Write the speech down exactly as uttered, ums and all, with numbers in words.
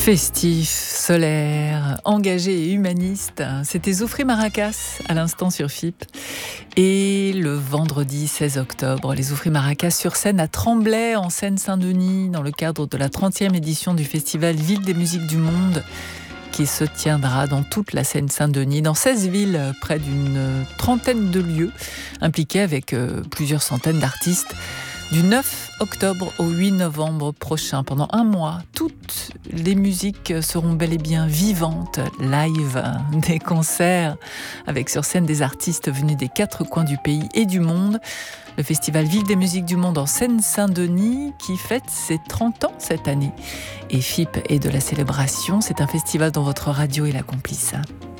Festif, solaire, engagé et humaniste, c'était Zoufré Maracas à l'instant sur F I P. Et le vendredi seize octobre, les Zoufré Maracas sur scène à Tremblay, en Seine-Saint-Denis, dans le cadre de la trentième édition du festival Ville des musiques du monde, qui se tiendra dans toute la Seine-Saint-Denis, dans seize villes, près d'une trentaine de lieux, impliqués avec euh, plusieurs centaines d'artistes. Du neuf octobre au huit novembre prochain, pendant un mois, toutes les musiques seront bel et bien vivantes, live, des concerts, avec sur scène des artistes venus des quatre coins du pays et du monde. Le festival Ville des musiques du monde en Seine-Saint-Denis, qui fête ses trente ans cette année. Et F I P est de la célébration, c'est un festival dont votre radio est la complice.